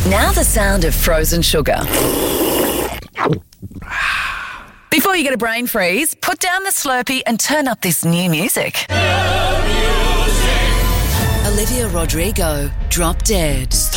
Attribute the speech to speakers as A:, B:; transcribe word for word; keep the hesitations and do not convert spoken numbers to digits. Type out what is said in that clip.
A: Now the sound of frozen sugar. Before you get a brain freeze, put down the Slurpee and turn up this new music. Olivia Rodrigo, Drop Dead.